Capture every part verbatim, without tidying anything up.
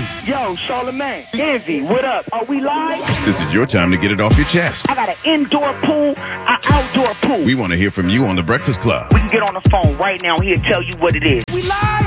Yo, Charlamagne, Envy, what up? Are we live? This is your time to get it off your chest. I got an indoor pool, an outdoor pool. We want to hear from you on The Breakfast Club. We can get on the phone right now. He'll tell you what it is. We live?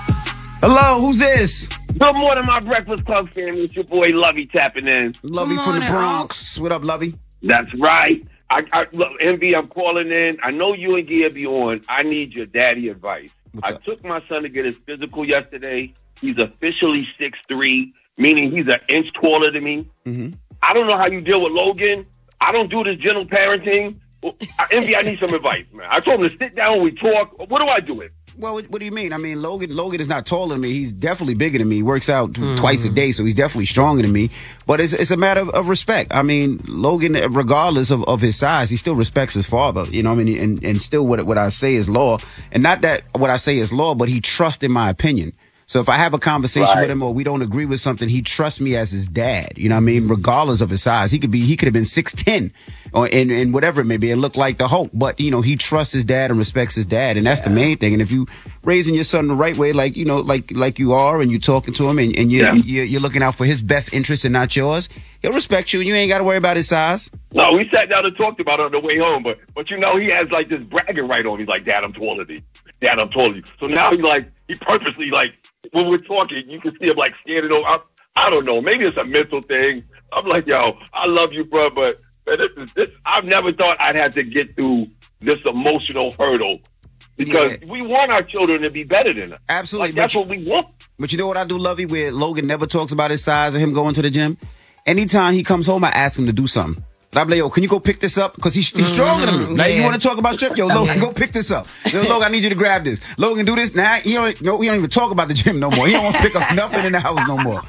Hello, who's this? Good morning, my Breakfast Club family. It's your boy Lovey tapping in. Lovey from the Bronx. What up, Lovey? That's right. I, I look, Envy, I'm calling in. I know you and Gia be on. I need your daddy advice. What's I up? took my son to get his physical yesterday. He's officially six three, meaning he's an inch taller than me. Mm-hmm. I don't know how you deal with Logan. I don't do this gentle parenting. Envy, I need some advice, man. I told him to sit down, we talk. What do I do with? Well, what, what do you mean? I mean, Logan Logan is not taller than me. He's definitely bigger than me. He works out mm. twice a day, so he's definitely stronger than me. But it's it's a matter of, of respect. I mean, Logan, regardless of, of his size, he still respects his father. You know what I mean? And, and still what, what I say is law. And not that what I say is law, but he trusts in my opinion. So if I have a conversation right. with him or we don't agree with something, he trusts me as his dad. You know what I mean? Regardless of his size. He could be, he could have been six ten or and, and whatever it may be. It looked like the Hulk, but you know, he trusts his dad and respects his dad. And that's yeah. the main thing. And if you raising your son the right way, like, you know, like, like you are and you're talking to him and, and you're, yeah. you're, you're looking out for his best interest and not yours, he'll respect you and you ain't got to worry about his size. No, we sat down and talked about it on the way home, but, but you know, he has like this bragging right on. He's like, Dad, I'm taller than you. Dad, I'm taller than you. So now he like, he purposely like, when we're talking, you can see him like standing over. I, I don't know. Maybe it's a mental thing. I'm like, yo, I love you, bro, but man, this is this. I've never thought I'd have to get through this emotional hurdle because yeah. we want our children to be better than us. Absolutely, like, that's you, what we want. But you know what I do, Lovey? Where Logan never talks about his size or him going to the gym. Anytime he comes home, I ask him to do something. I'm like, yo, can you go pick this up? Because he's, he's stronger than me. Now, yeah. you want to talk about strip? Yo, Logan, go pick this up. Yo, Logan, I need you to grab this. Logan, do this. Now, he don't, no, he don't even talk about the gym no more. He don't want to pick up nothing in the house no more.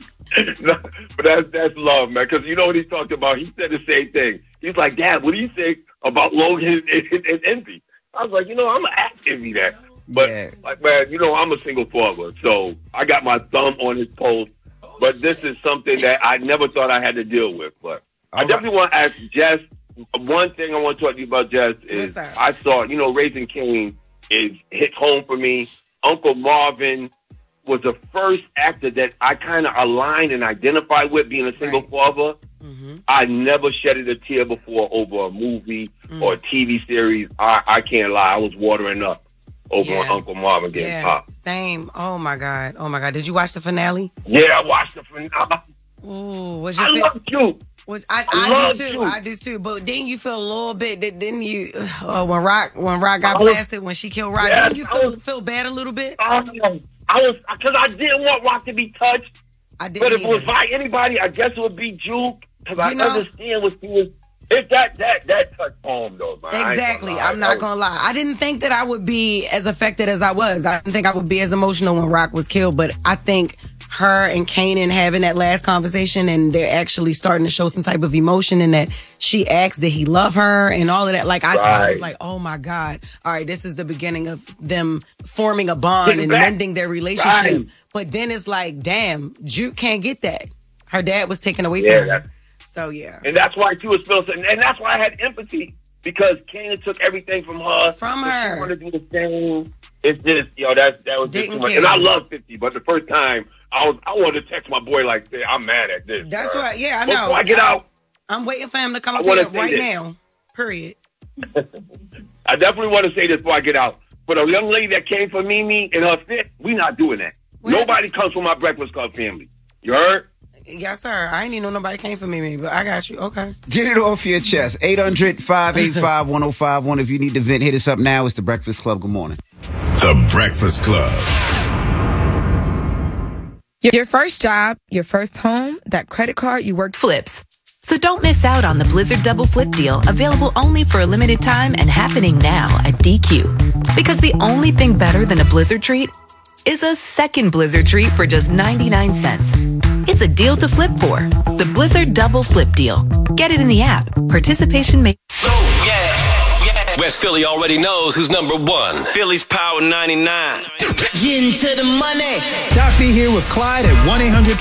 No, but that's that's love, man. Because you know what he talked about? He said the same thing. He's like, Dad, what do you think about Logan and, and, and Envy? I was like, you know, I'm going to ask Envy that. But, yeah. like, man, you know, I'm a single father. So I got my thumb on his pulse. But this is something that I never thought I had to deal with. But I definitely want to ask Jess. One thing I want to talk to you about, Jess, is I saw, you know, Raising Cain is hit home for me. Uncle Marvin was the first actor that I kind of aligned and identified with, being a single right. father. Mm-hmm. I never shedded a tear before over a movie mm. or a T V series. I, I can't lie. I was watering up over yeah. on Uncle Marvin getting yeah. popped. Same. Oh, my God. Oh, my God. Did you watch the finale? Yeah, I watched the finale. Ooh, what's your I fi- love you. Which I, I, I do too. You. I do too. But then you feel a little bit. Then you uh, when Rock when Rock got blasted when she killed Rock. Yeah, didn't you feel was, feel bad a little bit? Um, I was because I didn't want Rock to be touched. I didn't. But if either. it was by anybody, I guess it would be Juke because I know, understand what he was. It's that that that touched home though, man. Exactly. I'm not gonna lie. I didn't think that I would be as affected as I was. I didn't think I would be as emotional when Rock was killed. But I think her and Kanan having that last conversation and they're actually starting to show some type of emotion and that she asked, did he love her and all of that. Like, I, right. I was like, oh my God. All right, this is the beginning of them forming a bond Getting and back. mending their relationship. Right. But then it's like, damn, Juke can't get that. Her dad was taken away yeah, from her. So, yeah. And that's why she was feeling, and that's why I had empathy because Kanan took everything from her. From her. She wanted to do the same. It's just, yo, that, that was just too much. And I love fifty, but the first time, I was I wanted to text my boy like, hey, I'm mad at this. That's right. What, yeah, I know. Before I get I, out. I'm waiting for him to come up here right this. now. Period. I definitely want to say this before I get out. For the young lady that came for Mimi and her fit, we not doing that. What? Nobody comes from my Breakfast Club family. You heard? Yes, sir. I ain't even know nobody came for me, but I got you. Okay. Get it off your chest. eight hundred, five eight five, one oh five one. If you need to vent, hit us up now. It's The Breakfast Club. Good morning. The Breakfast Club. Your first job, your first home, that credit card you worked flips. So don't miss out on the Blizzard Double Flip deal, available only for a limited time and happening now at D Q. Because the only thing better than a Blizzard treat is a second Blizzard treat for just ninety-nine cents. It's a deal to flip for. The Blizzard Double Flip deal. Get it in the app. Participation may... Oh, yeah, yeah. West Philly already knows who's number one. Philly's Power ninety-nine. Get into the money. Doc B here with Clyde at one eight hundred